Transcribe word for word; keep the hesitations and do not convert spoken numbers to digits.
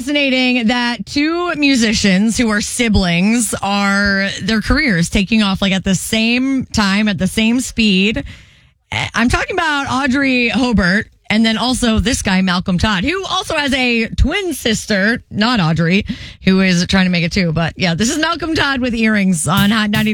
fascinating that two musicians who are siblings are their careers taking off like at the same time, at the same speed. I'm talking about Audrey Hobart and then also this guy, Malcolm Todd, who also has a twin sister, not Audrey, who is trying to make it too. But yeah, this is Malcolm Todd with Earrings on Hot ninety-nine.